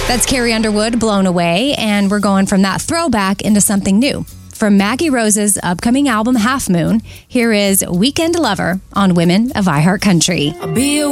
That's Carrie Underwood, Blown Away, and we're going from that throwback into something new. From Maggie Rose's upcoming album, Half Moon, here is Weekend Lover on Women of iHeart Country. I'll be a